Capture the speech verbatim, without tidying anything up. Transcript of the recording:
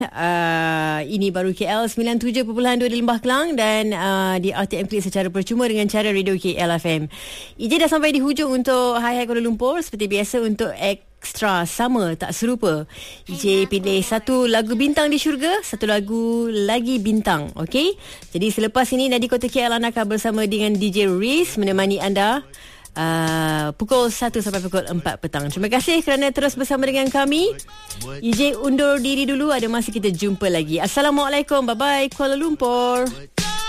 Uh, ini baru K L sembilan puluh tujuh perpuluhan dua di Lembah Kelang dan uh, di R T M Klik secara percuma dengan cara radio K L F M. I J dah sampai di hujung untuk Hai Hai Kuala Lumpur. Seperti biasa untuk Extra Sama Tak Serupa, I J pilih satu lagu bintang di syurga, satu lagu lagi bintang. Okey, jadi selepas ini Nadi Kota K L anda akan bersama dengan D J Riz menemani anda Uh, pukul satu sampai pukul empat petang. Terima kasih kerana terus bersama dengan kami. I J undur diri dulu, ada masa kita jumpa lagi. Assalamualaikum, bye bye Kuala Lumpur.